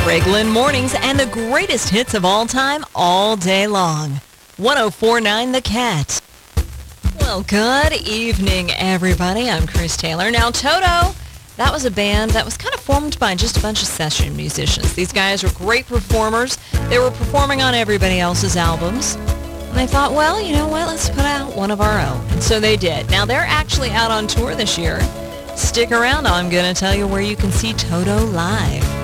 Greg Lynn Mornings and the greatest hits of all time, all day long. 104.9 The Cat. Well, good evening, everybody. I'm Chris Taylor. Now, Toto, that was a band that was kind of formed by just a bunch of session musicians. These guys were great performers. They were performing on everybody else's albums. And they thought, well, you know what, let's put out one of our own. And so they did. Now, they're actually out on tour this year. Stick around. I'm going to tell you where you can see Toto live.